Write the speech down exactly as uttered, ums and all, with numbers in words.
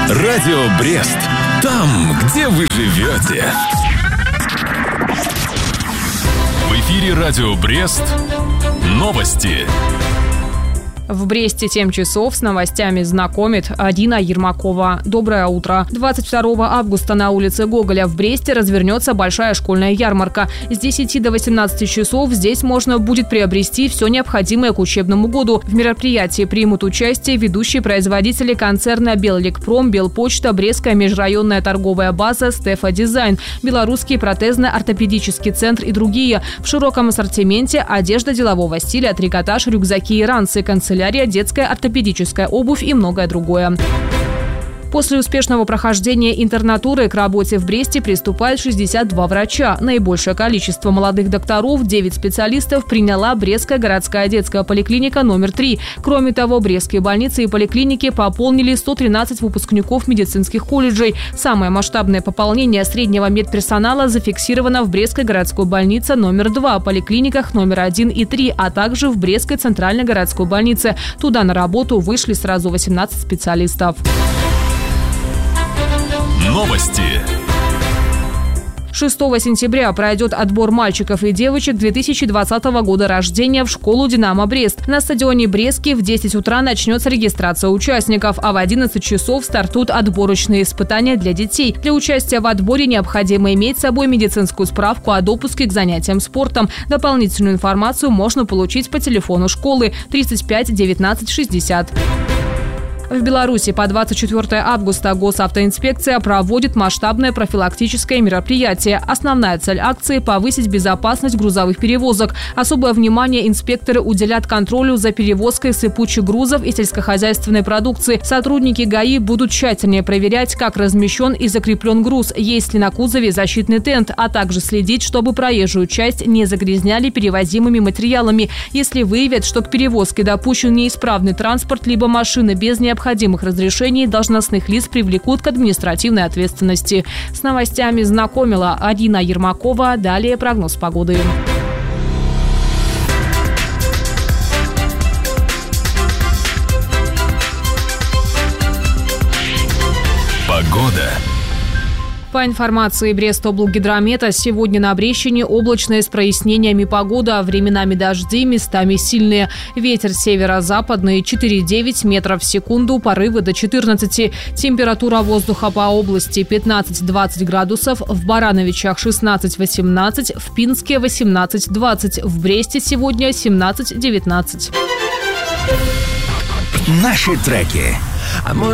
Радио Брест. Там, где вы живете. В эфире Радио Брест. Новости. В Бресте семь часов с новостями знакомит Адина Ермакова. Доброе утро. двадцать второго августа на улице Гоголя в Бресте развернется большая школьная ярмарка. С десяти до восемнадцати часов здесь можно будет приобрести все необходимое к учебному году. В мероприятии примут участие ведущие производители концерна Беллекпром, Белпочта, Брестская межрайонная торговая база, Стефа Дизайн, Белорусский протезно-ортопедический центр и другие. В широком ассортименте одежда делового стиля, трикотаж, рюкзаки и ранцы, канцелярия, детская ортопедическая обувь и многое другое. После успешного прохождения интернатуры к работе в Бресте приступает шестьдесят два врача. Наибольшее количество молодых докторов, девять специалистов, приняла Брестская городская детская поликлиника номер три. Кроме того, брестские больницы и поликлиники пополнили сто тринадцать выпускников медицинских колледжей. Самое масштабное пополнение среднего медперсонала зафиксировано в Брестской городской больнице номер два, поликлиниках номер один и три, а также в Брестской центральной городской больнице. Туда на работу вышли сразу восемнадцать специалистов. Новости. шестого сентября пройдет отбор мальчиков и девочек две тысячи двадцатого года рождения в школу «Динамо Брест». На стадионе Брестский в десять утра начнется регистрация участников, а в одиннадцать часов стартуют отборочные испытания для детей. Для участия в отборе необходимо иметь с собой медицинскую справку о допуске к занятиям спортом. Дополнительную информацию можно получить по телефону школы тридцать пять девятнадцать шестьдесят. В Беларуси по двадцать четвёртого августа госавтоинспекция проводит масштабное профилактическое мероприятие. Основная цель акции – повысить безопасность грузовых перевозок. Особое внимание инспекторы уделят контролю за перевозкой сыпучих грузов и сельскохозяйственной продукции. Сотрудники ГАИ будут тщательнее проверять, как размещен и закреплен груз, есть ли на кузове защитный тент, а также следить, чтобы проезжую часть не загрязняли перевозимыми материалами. Если выявят, что к перевозке допущен неисправный транспорт либо машина без необходимости, необходимых разрешений, должностных лиц привлекут к административной ответственности. С новостями знакомила Адина Ермакова. Далее прогноз погоды. Погода. По информации Брестоблгидромета, сегодня на Брещине облачная с прояснениями погода, временами дожди, местами сильные. Ветер северо-западный четыре-девять метров в секунду, порывы до четырнадцати. Температура воздуха по области пятнадцать-двадцать градусов, в Барановичах шестнадцать-восемнадцать, в Пинске восемнадцать-двадцать, в Бресте сегодня семнадцать-девятнадцать. Наши треки.